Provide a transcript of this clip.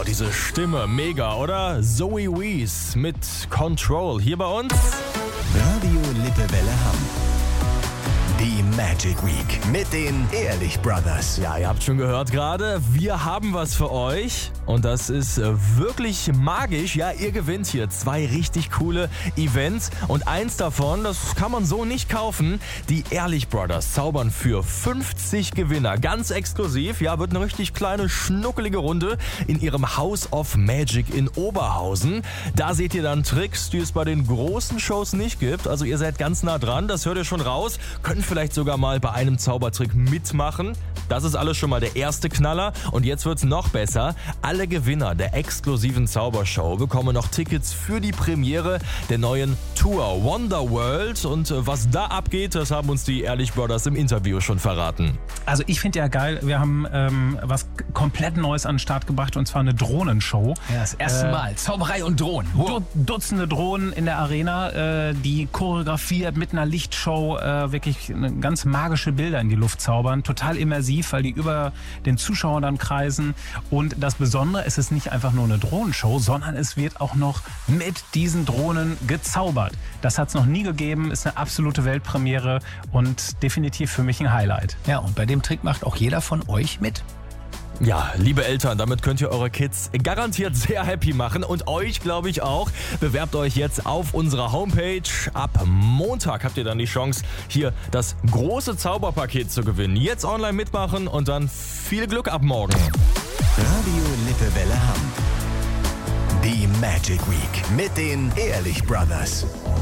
diese Stimme, mega, oder? Zoe Wees mit Control hier bei uns. Radio Lippewelle Hamm. Die Magic Week mit den Ehrlich Brothers. Ja, ihr habt schon gehört gerade, wir haben was für euch und das ist wirklich magisch. Ja, ihr gewinnt hier 2 richtig coole Events und eins davon, das kann man so nicht kaufen. Die Ehrlich Brothers zaubern für 50 Gewinner, ganz exklusiv. Ja, wird eine richtig kleine, schnuckelige Runde in ihrem House of Magic in Oberhausen. Da seht ihr dann Tricks, die es bei den großen Shows nicht gibt. Also ihr seid ganz nah dran, das hört ihr schon raus. Könnt vielleicht sogar mal bei einem Zaubertrick mitmachen. Das ist alles schon mal der erste Knaller. Und jetzt wird's noch besser. Alle Gewinner der exklusiven Zaubershow bekommen noch Tickets für die Premiere der neuen Tour Wonderworld. Und was da abgeht, das haben uns die Ehrlich Brothers im Interview schon verraten. Also ich finde ja geil, wir haben was komplett Neues an den Start gebracht und zwar eine Drohnenshow. Ja, das erste Mal. Zauberei und Drohnen. Wow. Dutzende Drohnen in der Arena, die choreografiert mit einer Lichtshow wirklich ganz magische Bilder in die Luft zaubern. Total immersiv, weil die über den Zuschauern dann kreisen. Und das Besondere, es ist nicht einfach nur eine Drohnenshow, sondern es wird auch noch mit diesen Drohnen gezaubert. Das hat es noch nie gegeben, ist eine absolute Weltpremiere und definitiv für mich ein Highlight. Ja, und bei dem Trick macht auch jeder von euch mit. Ja, liebe Eltern, damit könnt ihr eure Kids garantiert sehr happy machen und euch, glaube ich, auch. Bewerbt euch jetzt auf unserer Homepage. Ab Montag habt ihr dann die Chance, hier das große Zauberpaket zu gewinnen. Jetzt online mitmachen und dann viel Glück ab morgen. Radio Lippewelle Hamm. Die Magic Week mit den Ehrlich Brothers.